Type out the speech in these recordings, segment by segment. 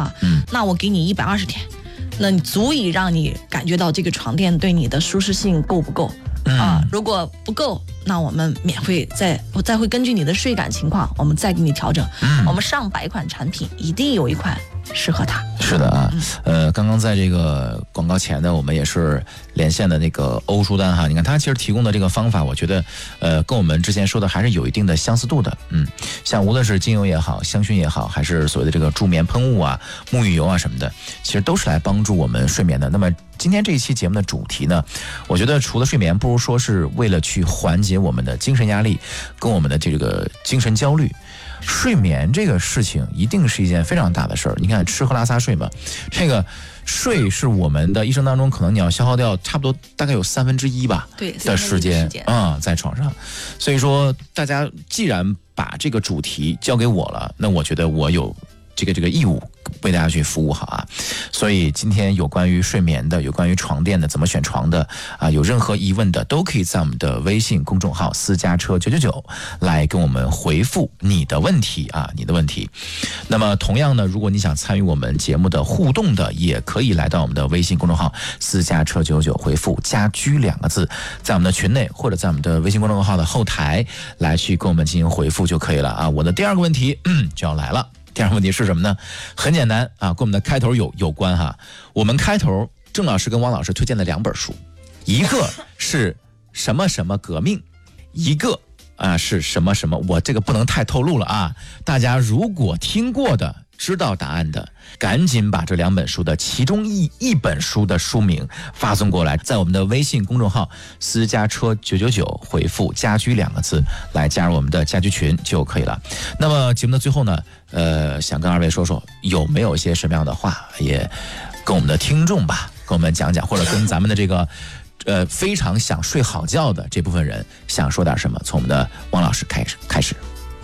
啊，那我给你120天，那你足以让你感觉到这个床垫对你的舒适性够不够啊？如果不够，那我们免费我再会根据你的睡感情况，我们再给你调整。我们上百款产品，一定有一款适合他。 是的啊，刚刚在这个广告前呢，我们也是连线的那个欧舒丹哈，你看他其实提供的这个方法，我觉得跟我们之前说的还是有一定的相似度的。像无论是精油也好，香薰也好，还是所谓的这个助眠喷雾啊、沐浴油啊什么的，其实都是来帮助我们睡眠的。那么今天这一期节目的主题呢，我觉得除了睡眠，不如说是为了去缓解我们的精神压力跟我们的这个精神焦虑。睡眠这个事情一定是一件非常大的事儿。你看吃喝拉撒睡嘛，这个睡是我们的一生当中可能你要消耗掉差不多大概有1/3吧的时间在床上。所以说大家既然把这个主题交给我了，那我觉得我有这个义务为大家去服务好啊。所以今天有关于睡眠的，有关于床垫的，怎么选床的啊，有任何疑问的都可以在我们的微信公众号私家车999来跟我们回复你的问题啊，你的问题。那么同样呢，如果你想参与我们节目的互动的，也可以来到我们的微信公众号私家车999回复家居2个字，在我们的群内或者在我们的微信公众号的后台来去跟我们进行回复就可以了啊。我的第二个问题就要来了。第二个问题是什么呢？很简单啊，跟我们的开头有关哈。我们开头郑老师跟汪老师推荐了2本书，一个是什么什么革命，一个是什么什么，我这个不能太透露了啊。大家如果听过的，知道答案的，赶紧把这2本书的其中一本书的书名发送过来，在我们的微信公众号私家车999回复家居2个字来加入我们的家居群就可以了。那么节目的最后呢，想跟2位说说有没有一些什么样的话，也跟我们的听众吧，跟我们讲讲，或者跟咱们的这个非常想睡好觉的这部分人想说点什么。从我们的汪老师开始。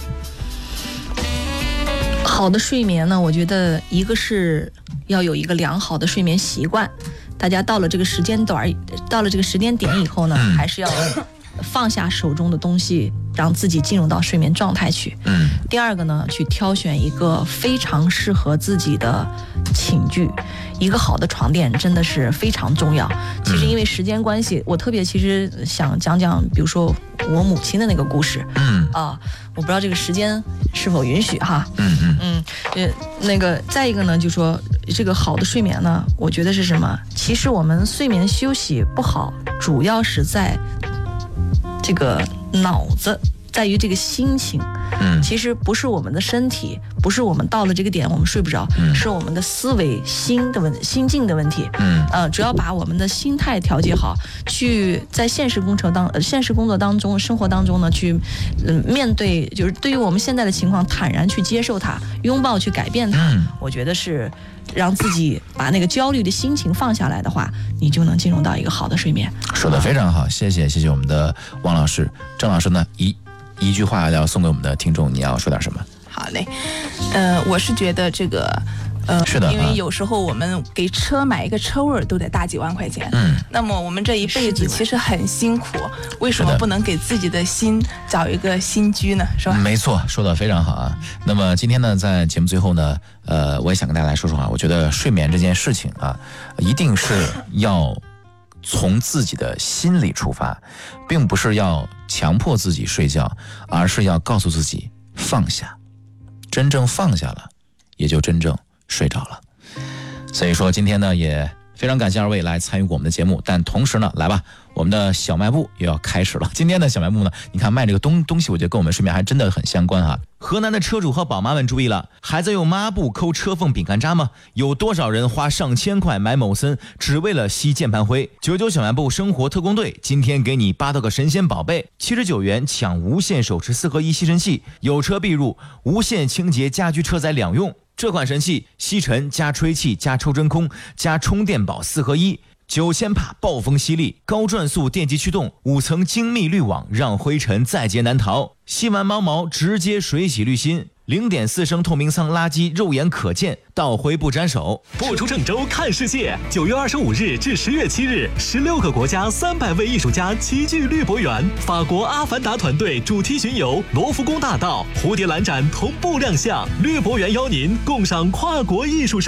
好的睡眠呢，我觉得一个是要有一个良好的睡眠习惯。大家到了这个时间点以后呢，还是要放下手中的东西，让自己进入到睡眠状态去。第二个呢，去挑选一个非常适合自己的寝具。一个好的床垫真的是非常重要。其实因为时间关系，我特别其实想讲讲，比如说我母亲的那个故事。我不知道这个时间是否允许哈。那个再一个呢，就说这个好的睡眠呢，我觉得是什么？其实我们睡眠休息不好，主要是在这个脑子，在于这个心情。其实不是我们的身体，不是我们到了这个点我们睡不着，是我们的思维心境的问题。只要把我们的心态调节好，去在现实工作当中、生活当中呢，去面对，就是对于我们现在的情况坦然去接受它，拥抱去改变它。我觉得是让自己把那个焦虑的心情放下来的话，你就能进入到一个好的睡眠。 说得非常好，谢谢我们的汪老师。郑老师呢，一句话要送给我们的听众，你要说点什么？ 好嘞，我是觉得这个是的， 因为有时候我们给车买一个车位都得大几万块钱。那么我们这一辈子其实很辛苦，为什么不能给自己的心找一个新居呢？是吧？ 没错，说得非常好啊。那么今天呢，在节目最后呢，我也想跟大家来说说啊，我觉得睡眠这件事情啊，一定是要从自己的心里出发，并不是要强迫自己睡觉，而是要告诉自己放下，真正放下了，也就真正睡着了。所以说今天呢，也非常感谢2位来参与我们的节目，但同时呢，来吧，我们的小卖部又要开始了。今天的小卖部呢，你看卖这个东西，我觉得跟我们睡眠还真的很相关哈。河南的车主和宝妈们注意了，还在用抹布抠车缝饼干渣吗？有多少人花上千块买某森，只为了吸键盘灰？99小卖部生活特工队今天给你8到个神仙宝贝，79元抢无线手持4合1吸尘器，有车必入，无线清洁家居车载2用。这款神器吸尘加吹气加抽真空加充电宝4合1。9000帕暴风吸力，高转速电机驱动，5层精密滤网，让灰尘在劫难逃。吸完猫毛直接水洗滤芯，0.4升透明舱垃圾肉眼可见，倒回不沾手。 不出郑州看世界，9月25日至10月7日，16个国家300位艺术家齐聚绿博园，法国阿凡达团队主题巡游罗浮宫大道，蝴蝶兰展同步亮相，绿博园邀您共赏跨国艺术